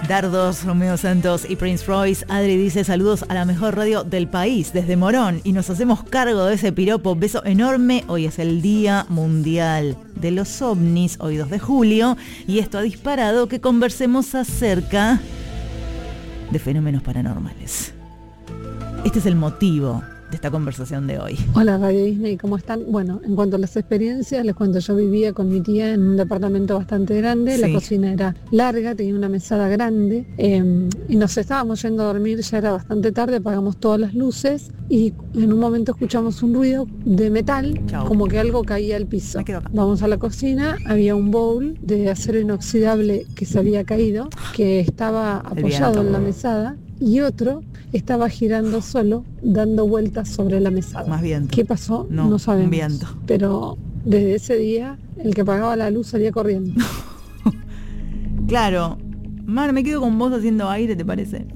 Dardos, Romeo Santos y Prince Royce. Adri dice saludos a la mejor radio del país desde Morón y nos hacemos cargo de ese piropo. Beso enorme. Hoy es el Día Mundial de los OVNIs, hoy 2 de julio, y esto ha disparado que conversemos acerca de fenómenos paranormales. Este es el motivo de esta conversación de hoy. Hola Radio Disney, ¿cómo están? Bueno, en cuanto a las experiencias, les cuento, yo vivía con mi tía en un departamento bastante grande, sí. La cocina era larga, tenía una mesada grande, y nos estábamos yendo a dormir, ya era bastante tarde, apagamos todas las luces y en un momento escuchamos un ruido de metal, como que algo caía al piso. Vamos a la cocina, había un bowl de acero inoxidable que se había caído, que estaba apoyado en la mesada, y otro estaba girando solo, dando vueltas sobre la mesada. Más viento. ¿Qué pasó? No sabemos. Viento. Pero desde ese día, el que apagaba la luz salía corriendo. Claro. Mar, me quedo con vos haciendo aire, ¿te parece?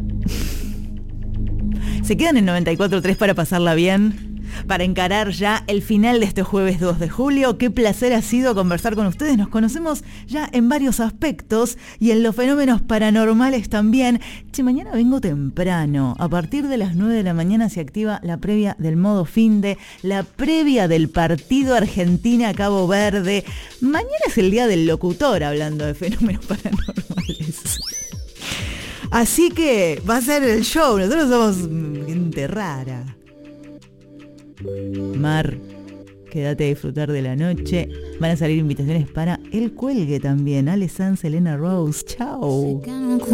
Se quedan en 94.3 para pasarla bien, para encarar ya el final de este jueves 2 de julio. Qué placer ha sido conversar con ustedes. Nos conocemos ya en varios aspectos y en los fenómenos paranormales también. Che, mañana vengo temprano. A partir de las 9 de la mañana se activa la previa del modo finde, la previa del partido Argentina-Cabo Verde. Mañana es el día del locutor hablando de fenómenos paranormales. Así que va a ser el show. Nosotros somos gente rara. Mar, quédate a disfrutar de la noche. Van a salir invitaciones para El Cuelgue también. Ale Sanz, Elena Rose. Chao.